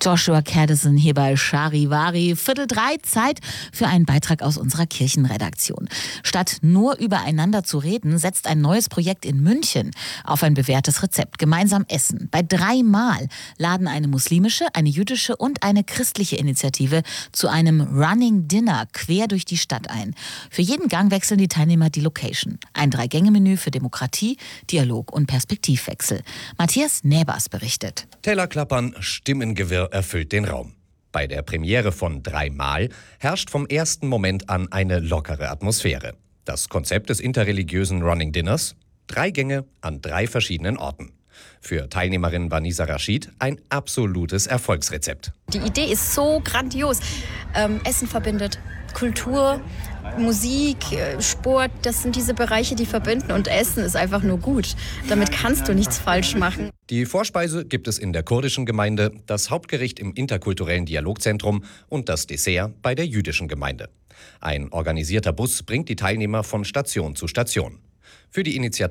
Joshua Caddison hier bei Charivari. 2:45 Zeit für einen Beitrag aus unserer Kirchenredaktion. Statt nur übereinander zu reden, setzt ein neues Projekt in München auf ein bewährtes Rezept. Gemeinsam essen. Bei 3 Mal laden eine muslimische, eine jüdische und eine christliche Initiative zu einem Running Dinner quer durch die Stadt ein. Für jeden Gang wechseln die Teilnehmer die Location. Ein 3-Gänge-Menü für Demokratie, Dialog und Perspektivwechsel. Matthias Näbers berichtet. Tellerklappern, Stimmengewirr erfüllt den Raum. Bei der Premiere von 3 Mal herrscht vom ersten Moment an eine lockere Atmosphäre. Das Konzept des interreligiösen Running Dinners: 3 Gänge an 3 verschiedenen Orten. Für Teilnehmerin Vanisa Rashid ein absolutes Erfolgsrezept. Die Idee ist so grandios. Essen verbindet Kultur, Musik, Sport, das sind diese Bereiche, die verbinden, und Essen ist einfach nur gut. Damit kannst du nichts falsch machen. Die Vorspeise gibt es in der kurdischen Gemeinde, das Hauptgericht im interkulturellen Dialogzentrum und das Dessert bei der jüdischen Gemeinde. Ein organisierter Bus bringt die Teilnehmer von Station zu Station. Für die Initiatoren